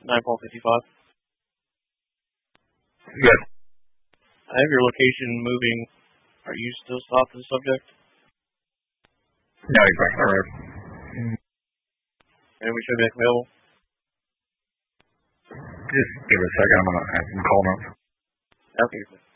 9-4-55. Yes. I have your location moving. Are you still south of the subject? No, exactly. All right. And we should make available? Just give it a second. I'm calling up. Okay.